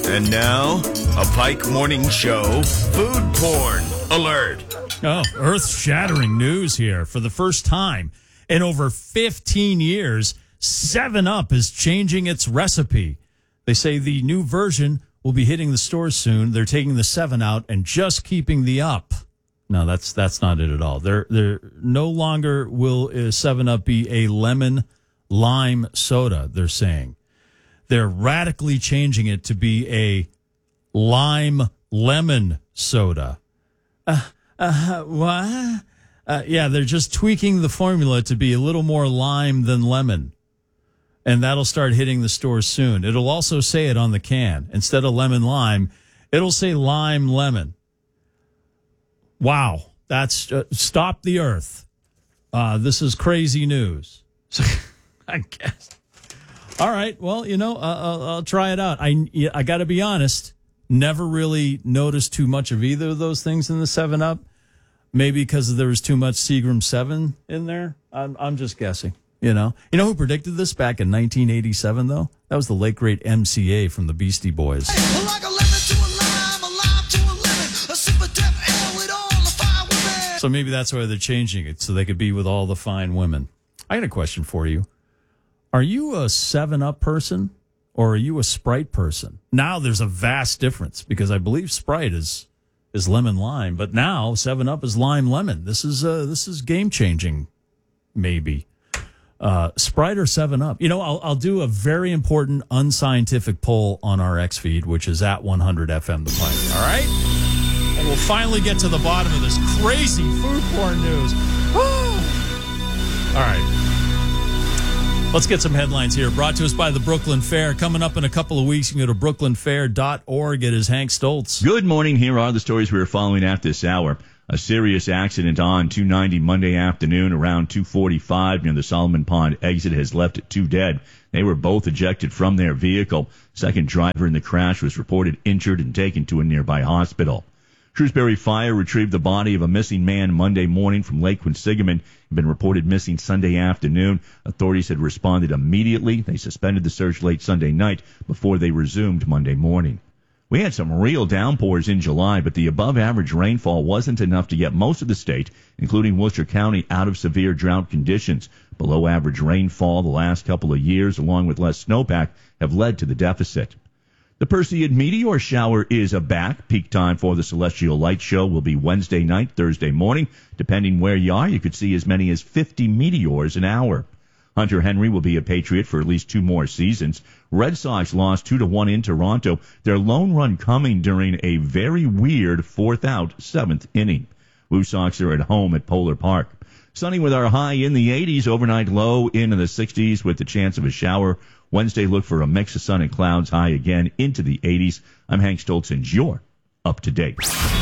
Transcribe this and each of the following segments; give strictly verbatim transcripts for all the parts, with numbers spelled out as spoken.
And now, a Pike Morning Show food porn alert. Oh, earth-shattering news here. For the first time in over fifteen years, seven up is changing its recipe. They say the new version will be hitting the stores soon. They're taking the seven out and just keeping the up. No, that's that's not it at all. They're, they're no longer will uh, seven up be a lemon lime soda, they're saying. They're radically changing it to be a lime lemon soda. Uh, uh, what? Uh, yeah, they're just tweaking the formula to be a little more lime than lemon. And that'll start hitting the stores soon. It'll also say it on the can. Instead of lemon lime, it'll say lime lemon. Wow. That's uh, stop the earth. Uh, this is crazy news. I guess. All right. Well, you know, uh, I'll, I'll try it out. I, I got to be honest. Never really noticed too much of either of those things in the seven up. Maybe because there was too much Seagram seven in there. I'm, I'm just guessing. You know, you know who predicted this back in nineteen eighty-seven, though? That was the late, great M C A from the Beastie Boys. Like a lemon to a lime, a lime to a lemon, a super def L with all the fine women. So maybe that's why they're changing it, so they could be with all the fine women. I got a question for you. Are you a seven up person or are you a Sprite person? Now there's a vast difference because I believe Sprite is is lemon lime, but now seven up is lime lemon. This is uh, this is game changing, maybe. Uh, Sprite or seven up? You know, I'll I'll do a very important unscientific poll on our X feed, which is at one hundred F M The Pike. All right, and we'll finally get to the bottom of this crazy food porn news. All right. Let's get some headlines here. Brought to us by the Brooklyn Fair. Coming up in a couple of weeks, you can go to brooklyn fair dot org. It is Hank Stoltz. Good morning. Here are the stories we are following at this hour. A serious accident on two ninety Monday afternoon around two forty-five near the Solomon Pond exit has left two dead. They were both ejected from their vehicle. Second driver in the crash was reported injured and taken to a nearby hospital. Shrewsbury Fire retrieved the body of a missing man Monday morning from Lake Quinsigamon. He'd been reported missing Sunday afternoon. Authorities had responded immediately. They suspended the search late Sunday night before they resumed Monday morning. We had some real downpours in July, but the above-average rainfall wasn't enough to get most of the state, including Worcester County, out of severe drought conditions. Below-average rainfall the last couple of years, along with less snowpack, have led to the deficit. The Perseid meteor shower is a back. Peak time for the Celestial Light Show will be Wednesday night, Thursday morning. Depending where you are, you could see as many as fifty meteors an hour. Hunter Henry will be a Patriot for at least two more seasons. Red Sox lost two to one in Toronto. Their lone run coming during a very weird fourth out, seventh inning. Blue Sox are at home at Polar Park. Sunny with our high in the eighties, overnight low into the sixties with the chance of a shower. Wednesday, look for a mix of sun and clouds, high again into the eighties. I'm Hank Stoltz, and you're up to date.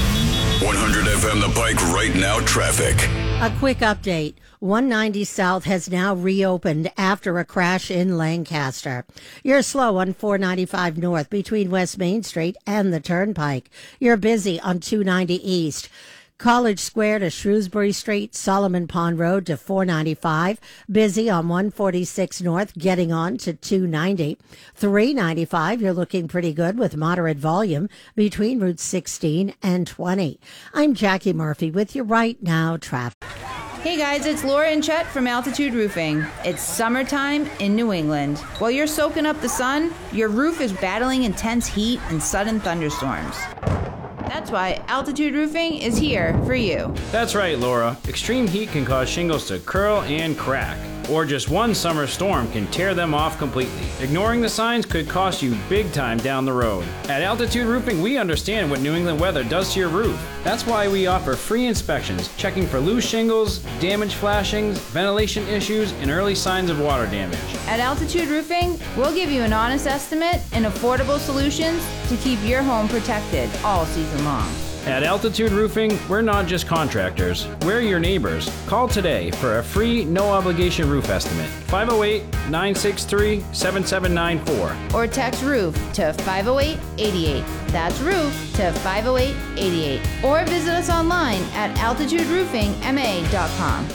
one hundred F M The Pike right now traffic. A quick update. one ninety South has now reopened after a crash in Lancaster. You're slow on four ninety-five North between West Main Street and the Turnpike. You're busy on two ninety East. College Square to Shrewsbury Street, Solomon Pond Road to four ninety-five. Busy on one forty-six North, getting on to two ninety. three ninety-five, you're looking pretty good with moderate volume between Route sixteen and twenty. I'm Jackie Murphy with your Right Now traffic. Hey guys, it's Laura and Chet from Altitude Roofing. It's summertime in New England. While you're soaking up the sun, your roof is battling intense heat and sudden thunderstorms. That's why Altitude Roofing is here for you. That's right, Laura. Extreme heat can cause shingles to curl and crack, or just one summer storm can tear them off completely. Ignoring the signs could cost you big time down the road. At Altitude Roofing, we understand what New England weather does to your roof. That's why we offer free inspections, checking for loose shingles, damaged flashings, ventilation issues, and early signs of water damage. At Altitude Roofing, we'll give you an honest estimate and affordable solutions to keep your home protected all season long. At Altitude Roofing, we're not just contractors, we're your neighbors. Call today for a free, no-obligation roof estimate. five oh eight, nine six three, seven seven nine four. Or text ROOF to five oh eight, eight eight. That's ROOF to five oh eight, eight eight. Or visit us online at altitude roofing m a dot com.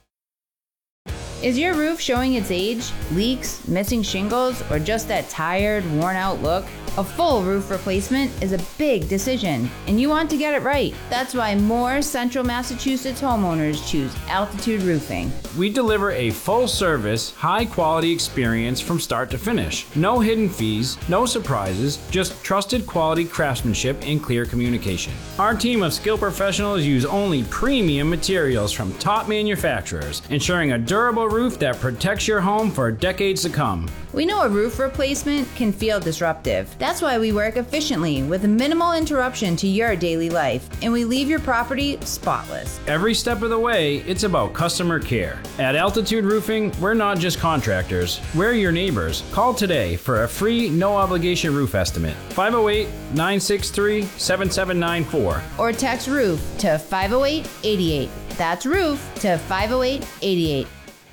Is your roof showing its age, leaks, missing shingles, or just that tired, worn-out look? A full roof replacement is a big decision, and you want to get it right. That's why more Central Massachusetts homeowners choose Altitude Roofing. We deliver a full-service, high-quality experience from start to finish. No hidden fees, no surprises, just trusted quality craftsmanship and clear communication. Our team of skilled professionals use only premium materials from top manufacturers, ensuring a durable roof that protects your home for decades to come. We know a roof replacement can feel disruptive. That's why we work efficiently with minimal interruption to your daily life, and we leave your property spotless. Every step of the way, it's about customer care. At Altitude Roofing, we're not just contractors, we're your neighbors. Call today for a free, no-obligation roof estimate. five oh eight, nine six three, seven seven nine four. Or text ROOF to five oh eight, eight eight. That's ROOF to five oh eight, eight eight.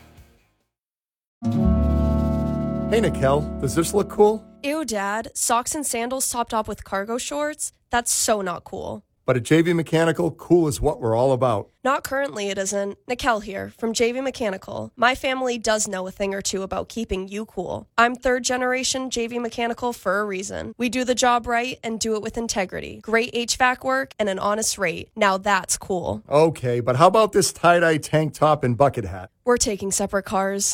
Hey, Nikel, does this look cool? Ew, Dad. Socks and sandals topped off with cargo shorts? That's so not cool. But at J V Mechanical, cool is what we're all about. Not currently, it isn't. Nikel here, from J V Mechanical. My family does know a thing or two about keeping you cool. I'm third generation J V Mechanical for a reason. We do the job right and do it with integrity. Great H V A C work and an honest rate. Now that's cool. Okay, but how about this tie-dye tank top and bucket hat? We're taking separate cars.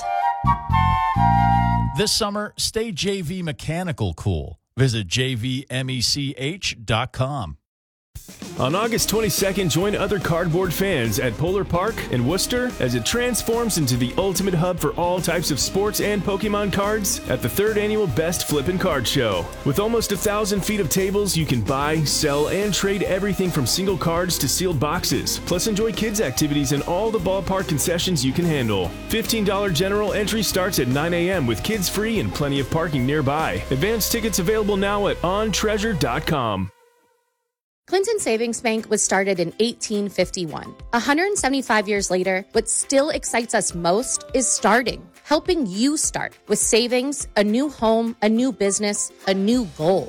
This summer, stay J V Mechanical cool. Visit j v mech dot com. On August twenty-second, join other cardboard fans at Polar Park in Worcester as it transforms into the ultimate hub for all types of sports and Pokemon cards at the third annual Best Flippin' Card Show. With almost a thousand feet of tables, you can buy, sell, and trade everything from single cards to sealed boxes. Plus, enjoy kids' activities and all the ballpark concessions you can handle. fifteen dollars general entry starts at nine a.m. with kids free and plenty of parking nearby. Advance tickets available now at on treasure dot com. Clinton Savings Bank was started in eighteen fifty-one. one hundred seventy-five years later, what still excites us most is starting, helping you start with savings, a new home, a new business, a new goal.